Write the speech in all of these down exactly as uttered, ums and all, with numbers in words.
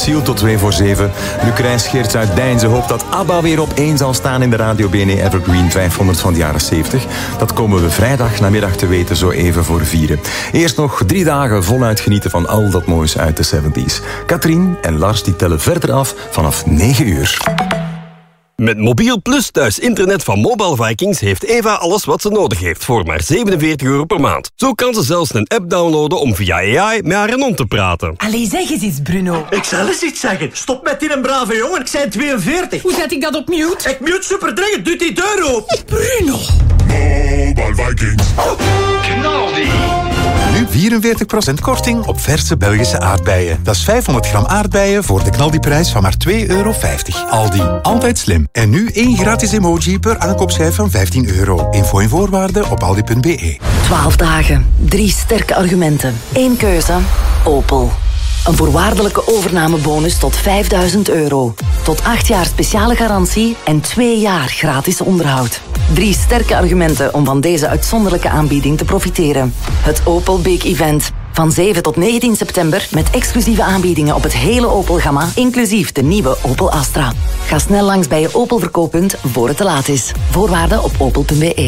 Cecile tot twee voor zeven. Lucrèce Geerts uit Deinze hoopt dat ABBA weer op één zal staan in de Radio B N Evergreen vijfhonderd van de jaren zeventig. Dat komen we vrijdag namiddag te weten, zo even voor vieren. Eerst nog drie dagen voluit genieten van al dat moois uit de zeventig. Katrien en Lars die tellen verder af vanaf negen uur. Met Mobiel Plus thuis internet van Mobile Vikings heeft Eva alles wat ze nodig heeft voor maar zevenenveertig euro per maand. Zo kan ze zelfs een app downloaden om via A I met haar hond te praten. Allee, zeg eens iets, Bruno. Ik zal eens iets zeggen. Stop met die een brave jongen, ik zijn tweeënveertig. Hoe zet ik dat op mute? Ik mute super dringend, doet die deur open. Bruno. Mobile Vikings. Knaldi. Nu vierenveertig procent korting op verse Belgische aardbeien. Dat is vijfhonderd gram aardbeien voor de knaldiprijs van maar twee euro vijftig. Aldi, altijd slim. En nu één gratis emoji per aankoopschijf van vijftien euro. Info en voorwaarden op aldi punt b e. twaalf dagen, drie sterke argumenten. Eén keuze, Opel. Een voorwaardelijke overnamebonus tot vijfduizend euro. Tot acht jaar speciale garantie en twee jaar gratis onderhoud. Drie sterke argumenten om van deze uitzonderlijke aanbieding te profiteren. Het Opel Big Event. Van zeven tot negentien september met exclusieve aanbiedingen op het hele Opel-gamma, inclusief de nieuwe Opel Astra. Ga snel langs bij je Opel-verkooppunt voor het te laat is. Voorwaarden op opel punt b e.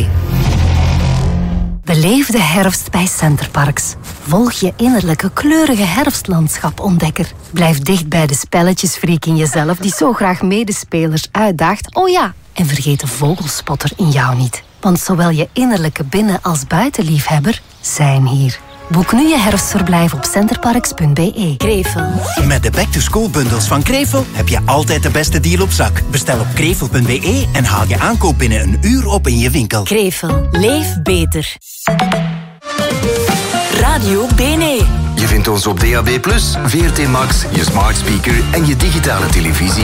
Beleef de herfst bij Centerparks. Volg je innerlijke kleurige herfstlandschap-ontdekker. Blijf dicht bij de spelletjesfreak in jezelf die zo graag medespelers uitdaagt. Oh ja, en vergeet de vogelspotter in jou niet. Want zowel je innerlijke binnen- als buitenliefhebber zijn hier. Boek nu je herfstverblijf op centerparks punt b e. Krevel. Met de back-to-school bundles van Krevel heb je altijd de beste deal op zak. Bestel op krevel punt b e en haal je aankoop binnen een uur op in je winkel. Krevel. Leef beter. Radio B N E. Je vindt ons op D A B plus, V R T Max, je smart speaker en je digitale televisie.